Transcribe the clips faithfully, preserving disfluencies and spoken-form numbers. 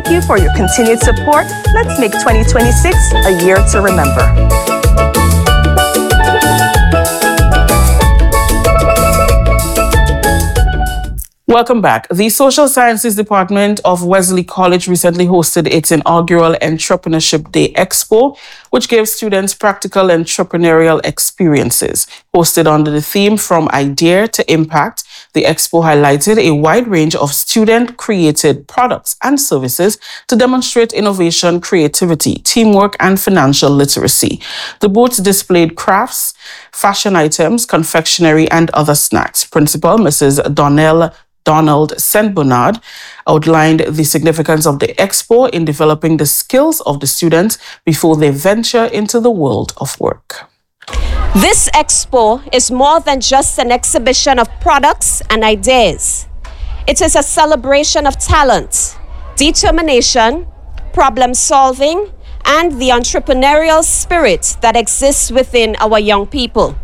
thank you for your continued support. Let's make twenty twenty-six a year to remember. Welcome back. The Social Sciences Department of Wesley College recently hosted its inaugural Entrepreneurship Day Expo, which gave students practical entrepreneurial experiences. Hosted under the theme From Idea to Impact, the expo highlighted a wide range of student-created products and services to demonstrate innovation, creativity, teamwork, and financial literacy. The booths displayed crafts, fashion items, confectionery, and other snacks. Principal Missus Donnell Donald Saint Bernard outlined the significance of the expo in developing the skills of the students before they venture into the world of work. This expo is more than just an exhibition of products and ideas. It is a celebration of talent, determination, problem solving, and the entrepreneurial spirit that exists within our young people.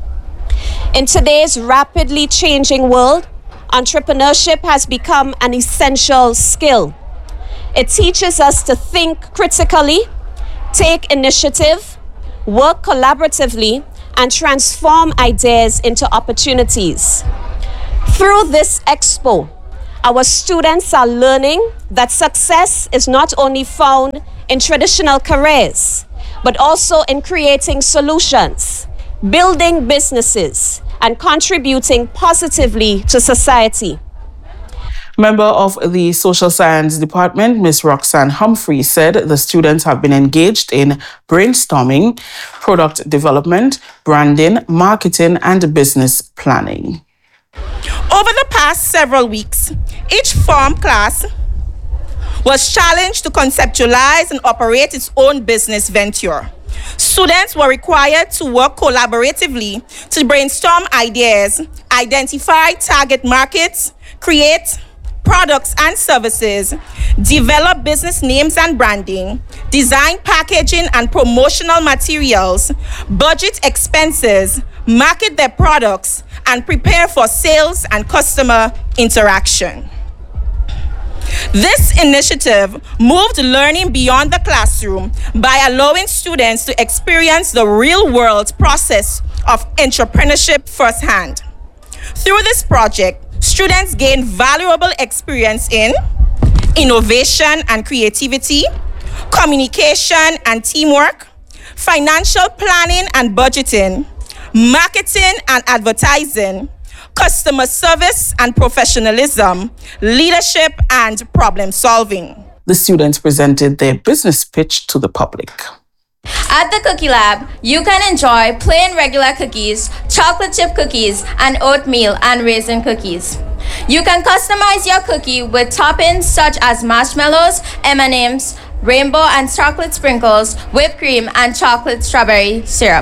In today's rapidly changing world, entrepreneurship has become an essential skill. It teaches us to think critically, take initiative, work collaboratively, and transform ideas into opportunities. Through this expo, our students are learning that success is not only found in traditional careers, but also in creating solutions, building businesses, and contributing positively to society. Member of the Social Science Department, Miz Roxanne Humphrey, said the students have been engaged in brainstorming, product development, branding, marketing, and business planning. Over the past several weeks, each form class was challenged to conceptualize and operate its own business venture. Students were required to work collaboratively to brainstorm ideas, identify target markets, create products and services, develop business names and branding, design packaging and promotional materials, budget expenses, market their products, and prepare for sales and customer interaction. This initiative moved learning beyond the classroom by allowing students to experience the real-world process of entrepreneurship firsthand. Through this project, students gained valuable experience in innovation and creativity, communication and teamwork, financial planning and budgeting, marketing and advertising, customer service and professionalism, leadership and problem solving. The students presented their business pitch to the public. At the Cookie Lab, you can enjoy plain regular cookies, chocolate chip cookies, and oatmeal and raisin cookies. You can customize your cookie with toppings such as marshmallows, M and M's, rainbow and chocolate sprinkles, whipped cream, and chocolate strawberry syrup.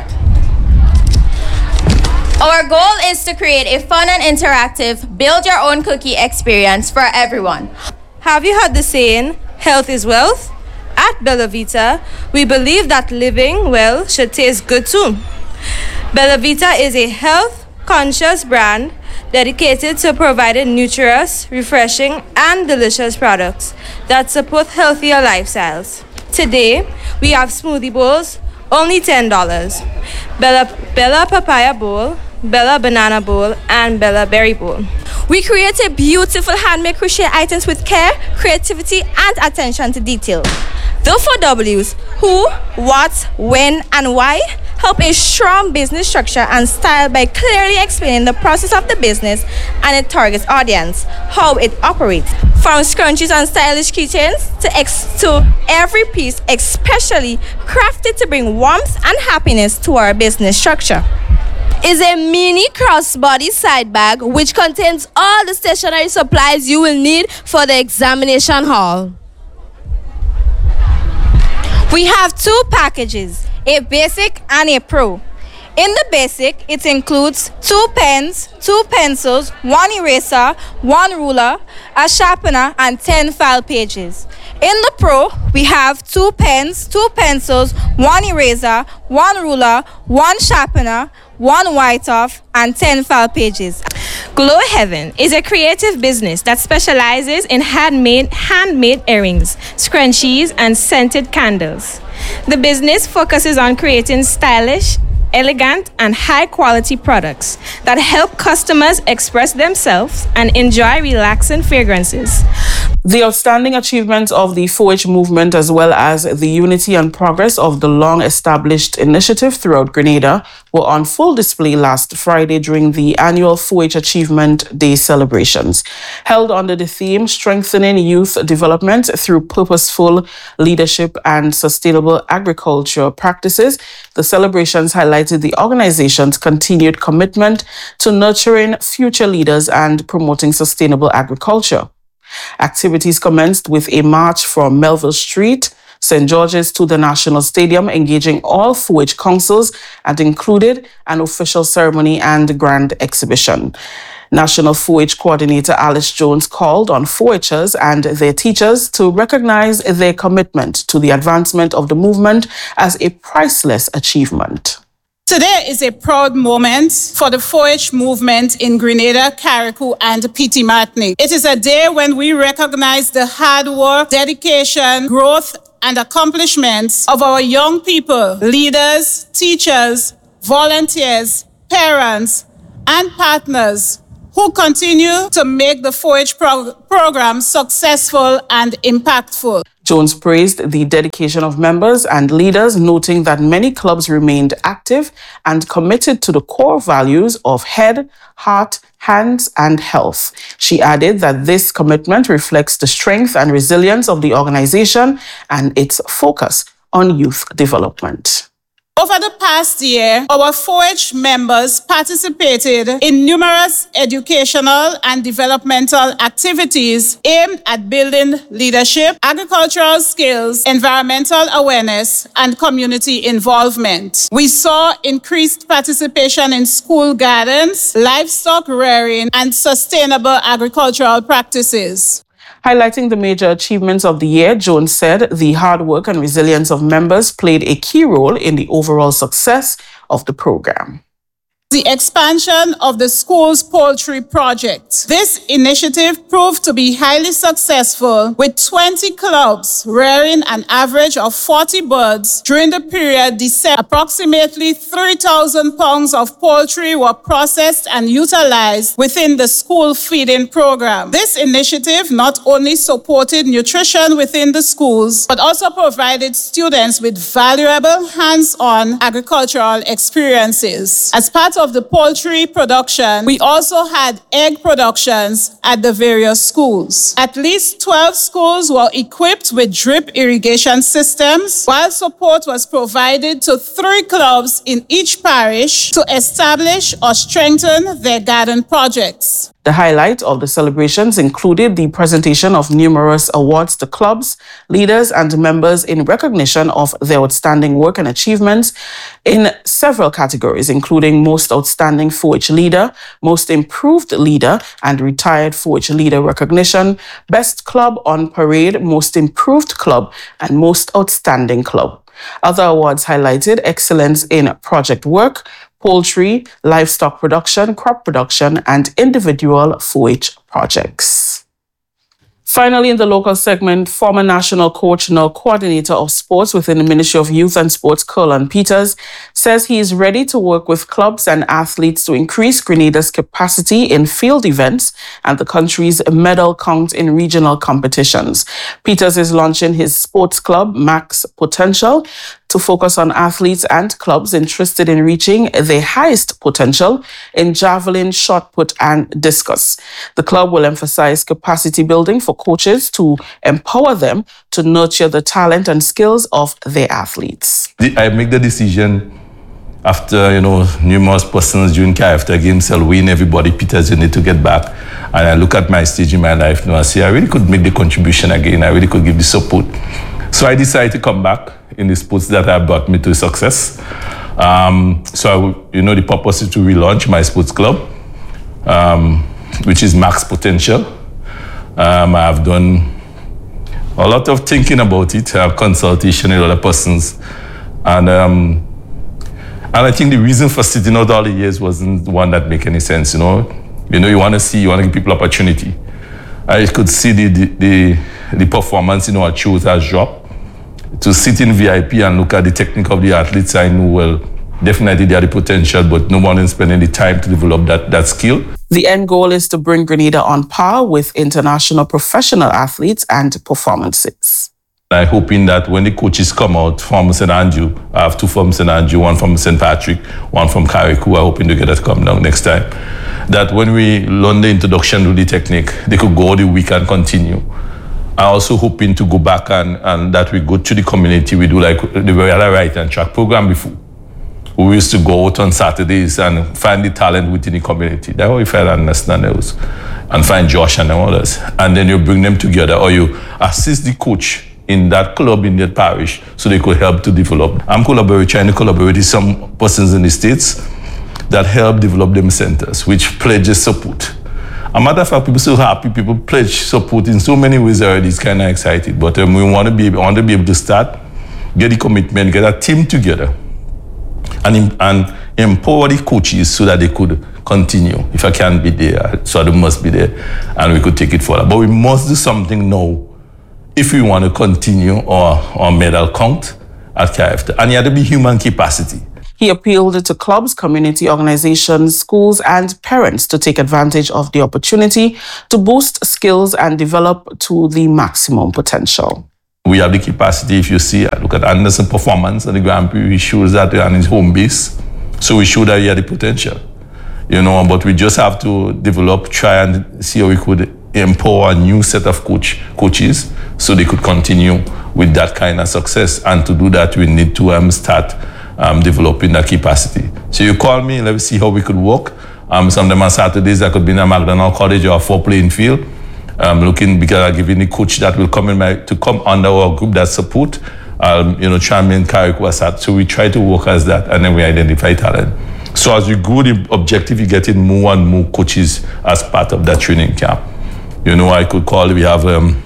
Our goal is to create a fun and interactive build your own cookie experience for everyone. Have you heard the saying, health is wealth? At Bella Vita, we believe that living well should taste good too. Bella Vita is a health-conscious brand dedicated to providing nutritious, refreshing, and delicious products that support healthier lifestyles. Today, we have smoothie bowls, only ten dollars. Bella, Bella Papaya Bowl, Bella Banana Bowl, and Bella Berry Bowl. We created beautiful handmade crochet items with care, creativity, and attention to detail. The four W's, who, what, when, and why, help a strong business structure and style by clearly explaining the process of the business and its target audience, how it operates. From scrunchies and stylish keychains to, ex- to every piece especially crafted to bring warmth and happiness to our business structure. Is a mini crossbody side bag which contains all the stationery supplies you will need for the examination hall. We have two packages, a basic and a pro. In the basic, it includes two pens, two pencils, one eraser, one ruler, a sharpener, and ten file pages. In the pro, we have two pens, two pencils, one eraser, one ruler, one sharpener, one write-off, and ten file pages. Glow Heaven is a creative business that specializes in handmade handmade earrings, scrunchies, and scented candles. The business focuses on creating stylish, elegant, and high-quality products that help customers express themselves and enjoy relaxing fragrances. The outstanding achievements of the four H movement, as well as the unity and progress of the long-established initiative throughout Grenada, were on full display last Friday during the annual four H Achievement Day celebrations. Held under the theme Strengthening Youth Development Through Purposeful Leadership and Sustainable Agriculture Practices, the celebrations highlighted the organization's continued commitment to nurturing future leaders and promoting sustainable agriculture. Activities commenced with a march from Melville Street, Saint George's to the National Stadium, engaging all four H councils, and included an official ceremony and grand exhibition. National four H Coordinator Alice Jones called on four Hers and their teachers to recognize their commitment to the advancement of the movement as a priceless achievement. Today is a proud moment for the four H movement in Grenada, Carriacou, and Petite Martinique. It is a day when we recognize the hard work, dedication, growth, and accomplishments of our young people, leaders, teachers, volunteers, parents, and partners who continue to make the four H prog- program successful and impactful. Jones praised the dedication of members and leaders, noting that many clubs remained active and committed to the core values of head, heart, hands, and health. She added that this commitment reflects the strength and resilience of the organization and its focus on youth development. Over the past year, our four H members participated in numerous educational and developmental activities aimed at building leadership, agricultural skills, environmental awareness, and community involvement. We saw increased participation in school gardens, livestock rearing, and sustainable agricultural practices. Highlighting the major achievements of the year, Jones said the hard work and resilience of members played a key role in the overall success of the program. The expansion of the school's poultry project. This initiative proved to be highly successful, with twenty clubs rearing an average of forty birds during the period December. Approximately three thousand pounds of poultry were processed and utilized within the school feeding program. This initiative not only supported nutrition within the schools, but also provided students with valuable hands-on agricultural experiences. As part of the poultry production, we also had egg productions at the various schools. At least twelve schools were equipped with drip irrigation systems, while support was provided to three clubs in each parish to establish or strengthen their garden projects. The highlight of the celebrations included the presentation of numerous awards to clubs, leaders, and members in recognition of their outstanding work and achievements in several categories, including Most Outstanding four H Leader, Most Improved Leader, and Retired four H Leader recognition, Best Club on Parade, Most Improved Club, and Most Outstanding Club. Other awards highlighted excellence in project work, poultry, livestock production, crop production, and individual four H projects. Finally, in the local segment, former national coach, now coordinator of sports within the Ministry of Youth and Sports, Curlon Peters, says he is ready to work with clubs and athletes to increase Grenada's capacity in field events and the country's medal count in regional competitions. Peters is launching his sports club, Max Potential, to focus on athletes and clubs interested in reaching their highest potential in javelin, shot put, and discus. The club will emphasize capacity building for coaches to empower them to nurture the talent and skills of their athletes. I make the decision after, you know, numerous persons during Carafter games tell Wayne, everybody, Peters, you need to get back. And I look at my stage in my life now, I say I really could make the contribution again. I really could give the support. So I decided to come back in the sports that have brought me to success. Um, so, I, you know, the purpose is to relaunch my sports club, um, which is Max Potential. Um, I've done a lot of thinking about it, I have consultation with other persons. And um, And I think the reason for sitting out all the years wasn't one that make any sense, you know. You know, you want to see, you want to give people opportunity. I could see the the, the, the performance, you know, at shows has dropped. To sit in V I P and look at the technique of the athletes, I knew, well, definitely they had the potential, but no one is spending the time to develop that, that skill. The end goal is to bring Grenada on par with international professional athletes and performances. I'm hoping that when the coaches come out from Saint Andrew, I have two from Saint Andrew, one from Saint Patrick, one from Carriacou, I'm hoping to get that come down next time. That when we learn the introduction to the technique, they could go the week and continue. I'm also hoping to go back and, and that we go to the community. We do like the very right and track program before. We used to go out on Saturdays and find the talent within the community. That's how we felt and understand those. And find Josh and others. And then you bring them together or you assist the coach in that club in that parish so they could help to develop. I'm collaborating, trying to collaborate with some persons in the States that help develop them centers, which pledges support. A matter of fact, people so happy, people pledge support in so many ways already. It's kind of excited. But um, we want to be able, want to be able to start, get the commitment, get a team together, and, and empower the coaches so that they could continue. If I can't be there, so they must be there, and we could take it further. But we must do something now if we want to continue our, our medal count at K I F T. And it had to be human capacity. He appealed to clubs, community organizations, schools, and parents to take advantage of the opportunity to boost skills and develop to the maximum potential. We have the capacity. If you see, look at Anderson's performance at the Grand Prix, he shows that on his home base. So we show that he had the potential, you know, but we just have to develop, try and see how we could empower a new set of coach coaches so they could continue with that kind of success. And to do that, we need to um, start um, developing that capacity. So you call me, let me see how we could work. Um, sometime on Saturdays, I could be in a McDonald College or a four playing field. I'm looking because I'm giving the coach that will come in my, to come under our group that support, um, you know, try and make Carriacou Asat. So we try to work as that and then we identify talent. So as you grow the objective, you're getting more and more coaches as part of that training camp. You know, I could call, we have um,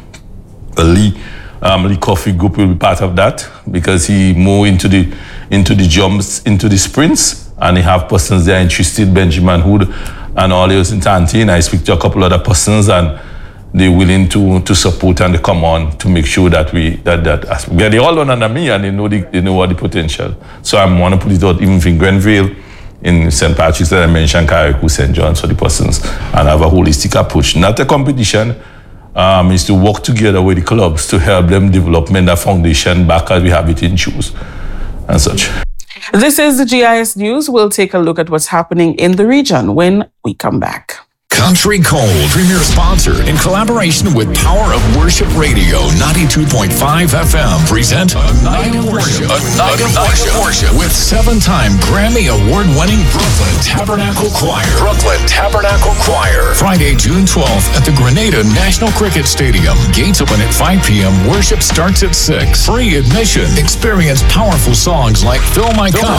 a Lee, um, Lee Coffee group will be part of that because he more into the into the jumps, into the sprints, and he have persons there interested, Benjamin Hood and all those in Tantine. I speak to a couple other persons and they're willing to to support and they come on to make sure that we that that yeah, they all learn under me and they know the, they know what the potential. So I want to put it out even in Grenville, in Saint Patrick's that I mentioned, Carriacou, Saint John's for the persons, and have a holistic approach. Not a competition, um, is to work together with the clubs to help them develop that foundation back as we have it in shoes and such. This is the G I S News. We'll take a look at what's happening in the region when we come back. Country Cold, premier sponsor in collaboration with Power of Worship Radio, ninety-two point five F M, present A Night of Worship, a Night of Worship, worship with seven-time Grammy Award-winning Brooklyn Tabernacle Choir. Brooklyn Tabernacle Choir. Friday, June twelfth at the Grenada National Cricket Stadium. Gates open at five p.m. Worship starts at six. Free admission. Experience powerful songs like Fill My Cup,